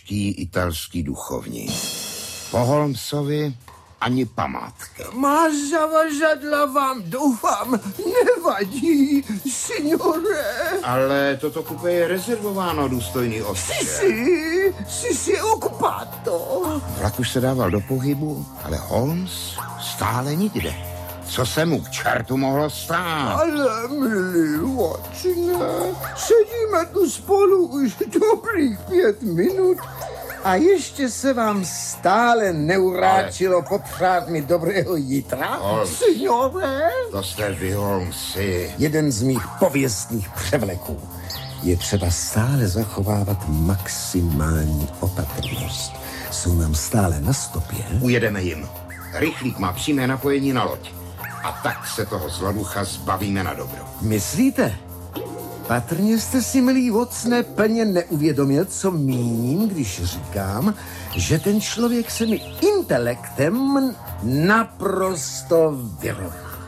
typický italský duchovní. Po Holmesovi ani památky. Máš zavazadla vám, doufám, nevadí, signore. Ale toto kupé je rezervováno, důstojný otče. Jsi okupátor. Vlak už se dával do pohybu, ale Holmes stále nikde. Co se mu k čertu mohlo stát? Ale, milý Watson, sedíme tu spolu už dobrých 5 minut a ještě se vám stále neuráčilo popřát mi dobrého jitra, signore? To jste vy, Holmesi. Jeden z mých pověstných převleků. Je třeba stále zachovávat maximální opatrnost. Jsou nám stále na stopě. Ujedeme jim. Rychlík má přímé napojení na loď. A tak se toho zloducha zbavíme na dobro. Myslíte? Patrně jste si, milý Watsone, plně neuvědomil, co míním, když říkám, že ten člověk se mi intelektem naprosto vyrovná.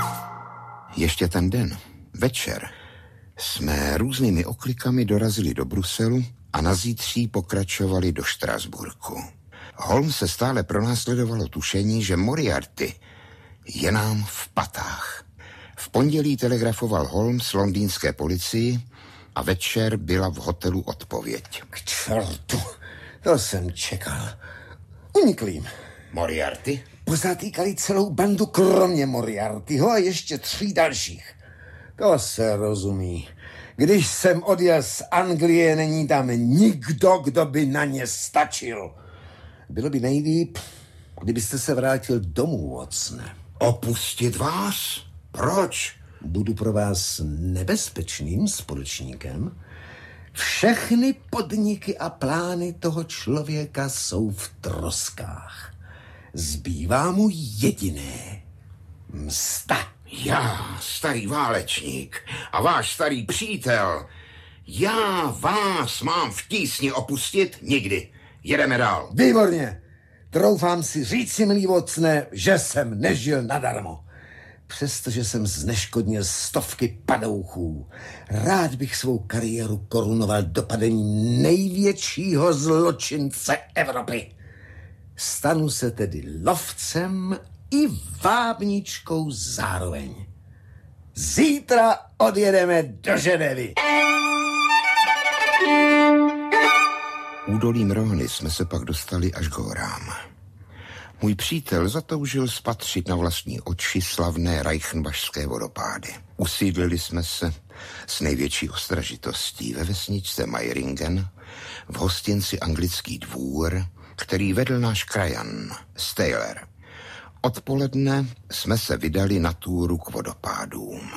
Ještě ten den, večer, jsme různými oklikami dorazili do Bruselu a na zítří pokračovali do Štrasburku. Holmes se stále pronásledovalo tušení, že Moriarty je nám v patách. V pondělí telegrafoval Holmes londýnské policii a večer byla v hotelu odpověď. K čertu, to jsem čekal. Unikl jim. Moriarty? Pozatýkali celou bandu kromě Moriartyho a ještě 3 dalších. To se rozumí. Když jsem odjel z Anglie, není tam nikdo, kdo by na ně stačil. Bylo by nejlíp, kdybyste se vrátil domů, Watsone. Opustit vás? Proč? Budu pro vás nebezpečným společníkem. Všechny podniky a plány toho člověka jsou v troskách. Zbývá mu jediné. Msta. Já, starý válečník a váš starý přítel, já vás mám v tísni opustit nikdy. Jedeme dál. Výborně. Troufám si říci, milý Watsone, že jsem nežil nadarmo. Přestože jsem zneškodnil stovky padouchů, rád bych svou kariéru korunoval dopadení největšího zločince Evropy. Stanu se tedy lovcem i vábničkou zároveň. Zítra odjedeme do Ženevy. Údolím Rhôny jsme se pak dostali až k horám. Můj přítel zatoužil spatřit na vlastní oči slavné reichenbachské vodopády. Usídlili jsme se s největší ostražitostí ve vesničce Meiringen v hostinci Anglický dvůr, který vedl náš krajan, Staler. Odpoledne jsme se vydali na túru k vodopádům.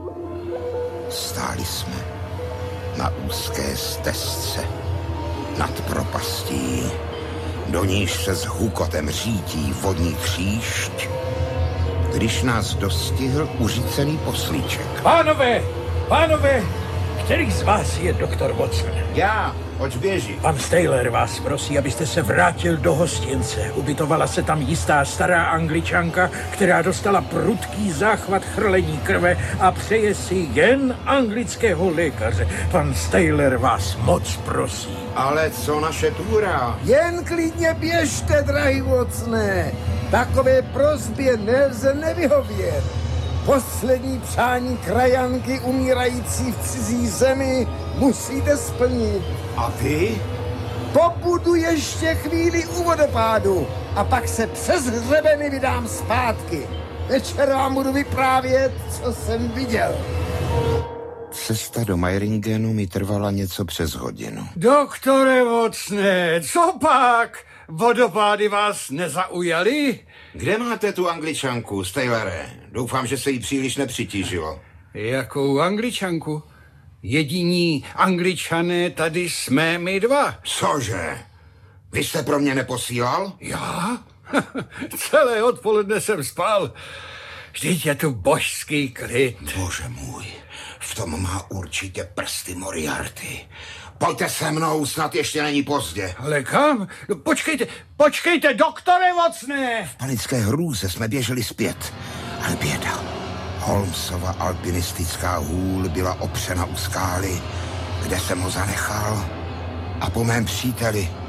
Stáli jsme na úzké stezce nad propastí, do níž se s hukotem řítí vodní kříšť, když nás dostihl uřícený poslíček. Pánové, který z vás je doktor Watson? Já, oč běží. Pan Staler vás prosí, abyste se vrátil do hostince. Ubytovala se tam jistá stará Angličanka, která dostala prudký záchvat chrlení krve a přeje si jen anglického lékaře. Pan Staler vás moc prosí. Ale co naše túra? Jen klidně běžte, drahý Watsone. Takové prosbě nelze nevyhovět. Poslední přání krajanky umírající v cizí zemi musíte splnit. A vy? Pobudu ještě chvíli u vodopádu a pak se přes hřebeny vydám zpátky. Večer vám budu vyprávět, co jsem viděl. Cesta do Meiringenu mi trvala něco přes hodinu. Doktore Watsone, co pak? Vodopády vás nezaujaly? Kde máte tu Angličanku, Stalere? Doufám, že se jí příliš nepřitížilo. Jakou Angličanku? Jediní Angličané tady jsme my dva. Cože? Vy jste pro mě neposílal? Já? Celé odpoledne jsem spal. Vždyť je tu božský klid. Bože můj, v tom má určitě prsty Moriarty. Pojďte se mnou, snad ještě není pozdě. Ale kam? No, počkejte, doktore Watsone! V panické hrůze jsme běželi zpět, ale běda. Holmesova alpinistická hůl byla opřena u skály, kde jsem ho zanechal, a po mém příteli